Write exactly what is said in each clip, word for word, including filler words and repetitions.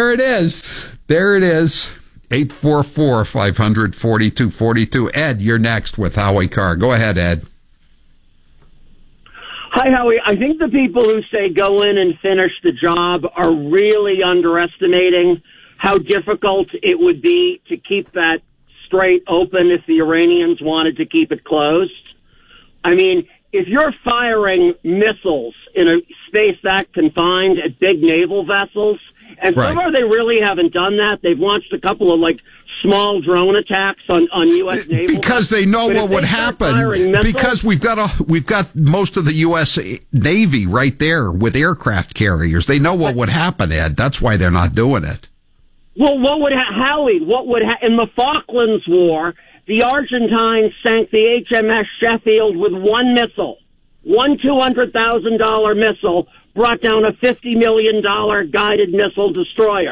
there it is. There it is. eight four four, five hundred, forty-two forty-two. Ed, you're next with Howie Carr. Go ahead, Ed. Hi, Howie. I think the people who say go in and finish the job are really underestimating how difficult it would be to keep that strait open if the Iranians wanted to keep it closed. I mean, if you're firing missiles in a space that confined at big naval vessels, and so right. far they really haven't done that. They've launched a couple of, like, small drone attacks on, on U S naval because they know but what would happen. Missiles, because we've got a, we've got most of the U S Navy right there with aircraft carriers. They know what would happen, Ed. That's why they're not doing it. Well, what would ha- Howie? What would ha- in the Falklands War? The Argentines sank the H M S Sheffield with one missile, one two hundred thousand dollar missile brought down a fifty million dollar guided missile destroyer.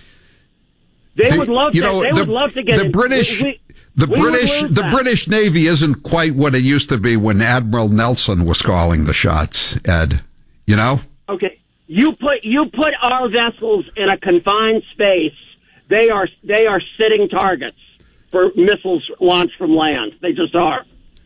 They the, would love you to. know, They the, would love to get the in. British. We, the we British, the that. British Navy isn't quite what it used to be when Admiral Nelson was calling the shots. Ed, you know. Okay, you put you put our vessels in a confined space. They are they are sitting targets for missiles launched from land. They just are.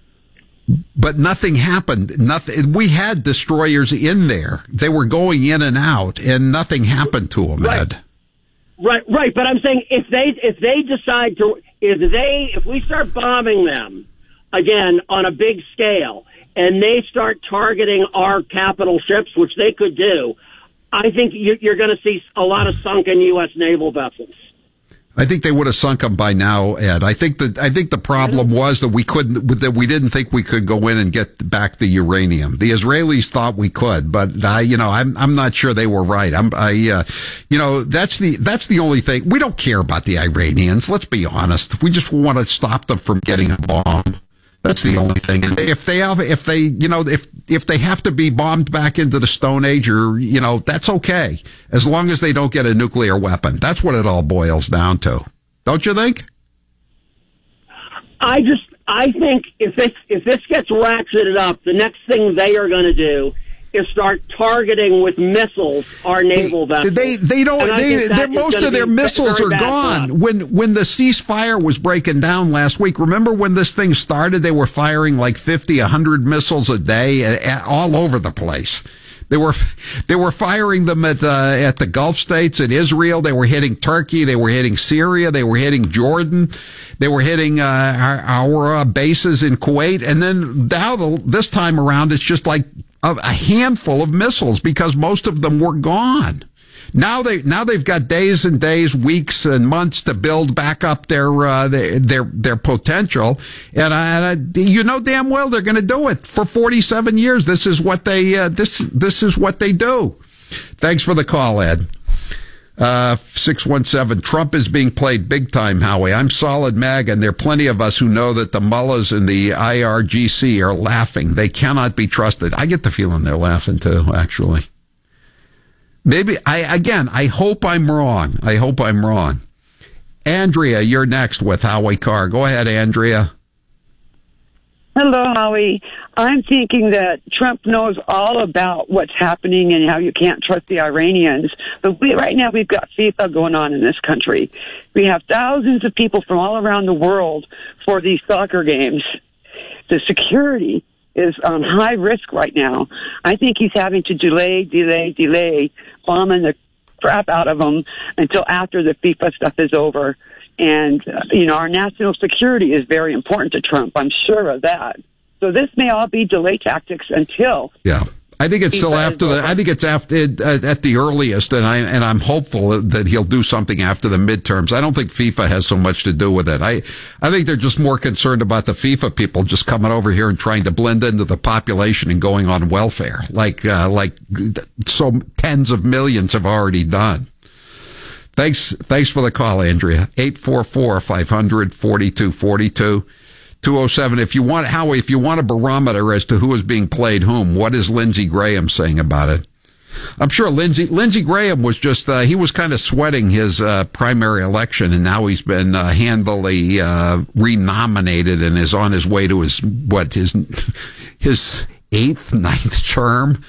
But nothing happened. Nothing. We had destroyers in there. They were going in and out, and nothing happened to them, right. Ed. Right, right. But I'm saying if they if they decide to if they if we start bombing them again on a big scale and they start targeting our capital ships, which they could do, I think you, you're going to see a lot of sunken U S naval vessels. I think they would have sunk them by now, Ed. I think that I think the problem was that we couldn't, that we didn't think we could go in and get back the uranium. The Israelis thought we could, but I, you know, I'm I'm not sure they were right. I'm, I, uh, you know, that's the that's the only thing. We don't care about the Iranians. Let's be honest. We just want to stop them from getting a bomb. That's the only thing. And if they have, if they, you know, if if they have to be bombed back into the Stone Age, or you know, that's okay, as long as they don't get a nuclear weapon. That's what it all boils down to, don't you think? I just, I think if this if this gets ratcheted up, the next thing they are going to do is start targeting with missiles our naval vessels. They they don't. They, they're, most of their missiles are gone. When when the ceasefire was breaking down last week, remember when this thing started? They were firing like fifty, a hundred missiles a day, all over the place. They were they were firing them at uh, at the Gulf states, at Israel. They were hitting Turkey. They were hitting Syria. They were hitting Jordan. They were hitting uh, our, our uh, bases in Kuwait. And then now the, this time around, it's just like a, a handful of missiles because most of them were gone. Now they now they've got days and days, weeks and months to build back up their uh, their, their their potential, and I, you know damn well they're going to do it for forty-seven years. This is what they uh, this this is what they do. Thanks for the call, Ed. Uh, six one seven. Trump is being played big time, Howie. I'm solid mag, and there are plenty of us who know that the mullahs and the I R G C are laughing. They cannot be trusted. I get the feeling they're laughing too, actually. Maybe, I again, I hope I'm wrong. I hope I'm wrong. Andrea, you're next with Howie Carr. Go ahead, Andrea. Hello, Howie. I'm thinking that Trump knows all about what's happening and how you can't trust the Iranians. But we, right now we've got FIFA going on in this country. We have thousands of people from all around the world for these soccer games. The security is on high risk right now. I think he's having to delay, delay, delay, bombing the crap out of them until after the FIFA stuff is over. And, uh, you know, our national security is very important to Trump. I'm sure of that. So this may all be delay tactics until... Yeah. I think it's still after the. I think it's after uh, at the earliest, and I and I'm hopeful that he'll do something after the midterms. I don't think FIFA has so much to do with it. I I think they're just more concerned about the FIFA people just coming over here and trying to blend into the population and going on welfare, like uh, like so tens of millions have already done. Thanks thanks for the call, Andrea. eight four four, five hundred, forty-two forty-two. two oh seven. If you want, Howie, if you want a barometer as to who is being played whom, what is Lindsey Graham saying about it? I'm sure Lindsey, Lindsey Graham was just, uh, he was kind of sweating his, uh, primary election, and now he's been, uh, handily, uh, renominated and is on his way to his, what, his, his eighth, ninth term.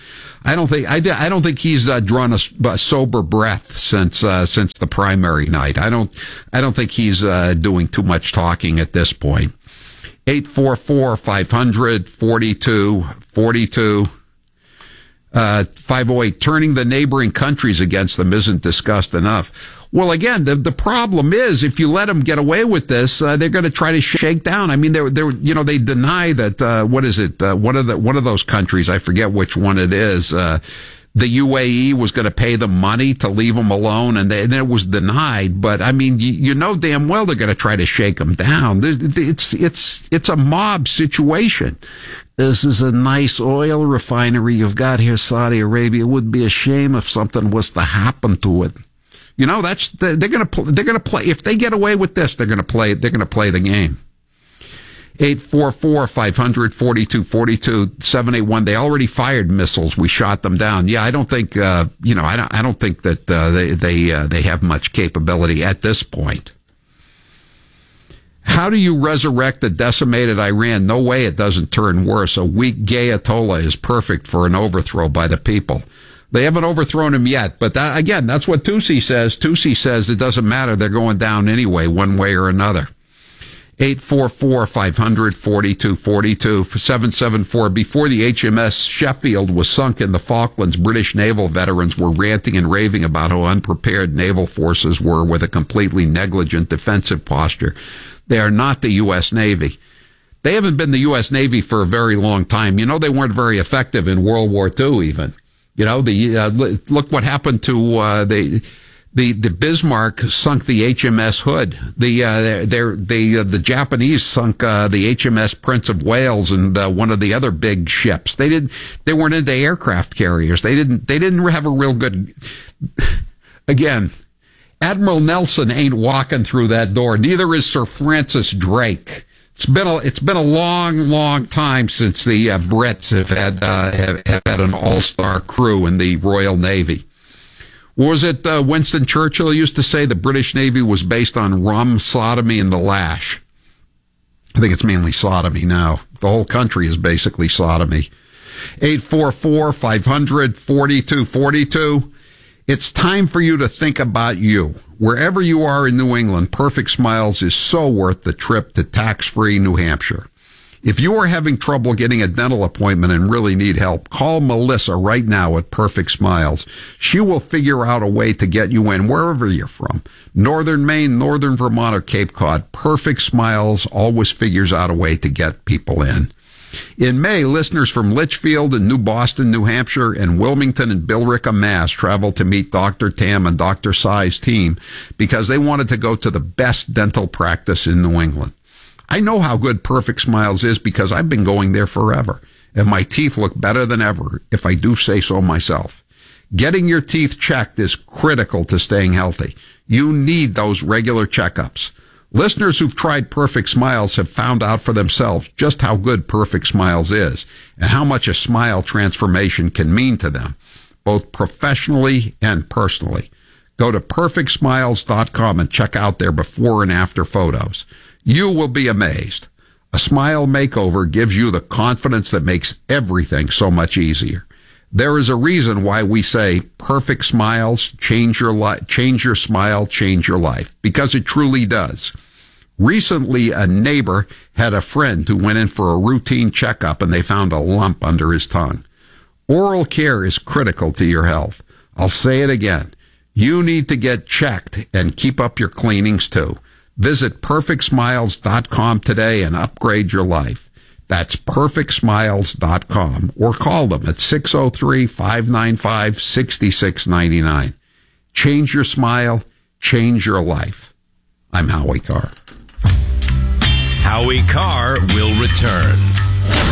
I don't think I, I don't think he's uh, drawn a, a sober breath since uh, since the primary night. I don't I don't think he's uh, doing too much talking at this point. eight four four, five hundred, forty-two forty-two Uh, five oh eight, turning the neighboring countries against them isn't discussed enough. Well, again, the the problem is if you let them get away with this, uh, they're going to try to shake down. I mean, they're they're you know they deny that uh, what is it? Uh, one of the one of those countries, I forget which one it is. Uh, the U A E was going to pay them money to leave them alone, and, they, and it was denied. But I mean, you, you know damn well they're going to try to shake them down. It's it's it's a mob situation. This is a nice oil refinery you've got here, Saudi Arabia. It would be a shame if something was to happen to it. You know, that's they're going to they're going to play. If they get away with this, they're going to play. They're going to play the game. eight four four, five hundred, forty-two forty-two, seven eight one. They already fired missiles. We shot them down. Yeah, I don't think. Uh, you know, I don't. I don't think that uh, they they uh, they have much capability at this point. How do you resurrect a decimated Iran? No way it doesn't turn worse. A weak gay Ayatollah is perfect for an overthrow by the people. They haven't overthrown him yet, but that, again, that's what Tusi says. Tusi says it doesn't matter. They're going down anyway, one way or another. eight four four, five hundred, forty-two forty-two, seven seven four. Before the H M S Sheffield was sunk in the Falklands, British naval veterans were ranting and raving about how unprepared naval forces were with a completely negligent defensive posture. They are not the U S Navy. They haven't been the U S Navy for a very long time. You know, they weren't very effective in World War Two even. You know, the uh, look what happened to uh, the the the Bismarck sunk the H M S Hood. The uh, they're, they uh, the Japanese sunk uh, the H M S Prince of Wales and uh, one of the other big ships. They did they weren't into aircraft carriers. They didn't they didn't have a real good. Again, Admiral Nelson ain't walking through that door. Neither is Sir Francis Drake. It's been a it's been a long, long time since the uh, Brits have had uh, have, have had an all-star crew in the Royal Navy. What was it uh, Winston Churchill used to say? The British Navy was based on rum, sodomy, and the lash. I think it's mainly sodomy now. The whole country is basically sodomy. eight four four, five hundred, forty-two forty-two. It's time for you to think about you. Wherever you are in New England, Perfect Smiles is so worth the trip to tax-free New Hampshire. If you are having trouble getting a dental appointment and really need help, call Melissa right now at Perfect Smiles. She will figure out a way to get you in wherever you're from. Northern Maine, Northern Vermont, or Cape Cod. Perfect Smiles always figures out a way to get people in. In May, listeners from Litchfield and New Boston, New Hampshire, and Wilmington and Billerica, Mass. traveled to meet Doctor Tam and Doctor Sai's team because they wanted to go to the best dental practice in New England. I know how good Perfect Smiles is because I've been going there forever, and my teeth look better than ever, if I do say so myself. Getting your teeth checked is critical to staying healthy. You need those regular checkups. Listeners who've tried Perfect Smiles have found out for themselves just how good Perfect Smiles is and how much a smile transformation can mean to them, both professionally and personally. Go to perfect smiles dot com and check out their before and after photos. You will be amazed. A smile makeover gives you the confidence that makes everything so much easier. There is a reason why we say Perfect Smiles, change your life, change your smile, change your life, because it truly does. Recently, a neighbor had a friend who went in for a routine checkup and they found a lump under his tongue. Oral care is critical to your health. I'll say it again. You need to get checked and keep up your cleanings too. Visit perfect smiles dot com today and upgrade your life. That's perfect smiles dot com or call them at six oh three, five nine five, six six nine nine. Change your smile, change your life. I'm Howie Carr. Howie Carr will return.